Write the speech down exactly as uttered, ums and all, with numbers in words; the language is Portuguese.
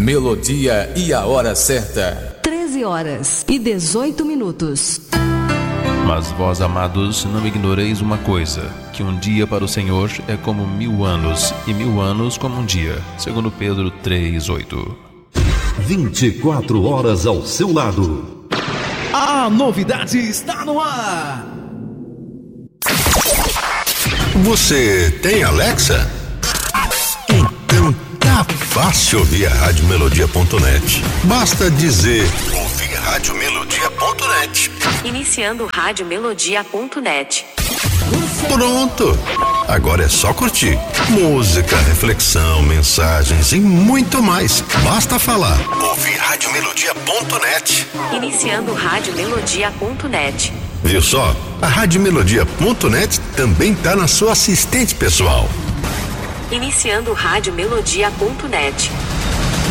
Melodia e a hora certa. treze horas e dezoito minutos. Mas vós, amados, não ignoreis uma coisa, que um dia para o Senhor é como mil anos, e mil anos como um dia. Segundo Pedro três, oito. vinte e quatro horas ao seu lado. A novidade está no ar. Você tem Alexa? Então tá fácil ouvir a Rádio Melodia ponto net. Basta dizer ouvir Rádio Melodia ponto net. Iniciando Rádio Melodia ponto net. Pronto! Agora é só curtir. Música, reflexão, mensagens e muito mais. Basta falar. Ouvir Rádio Melodia ponto net. Iniciando Rádio Melodia ponto net. Viu só? A Rádio Melodia ponto net também tá na sua assistente pessoal. Iniciando Rádio Melodia ponto net.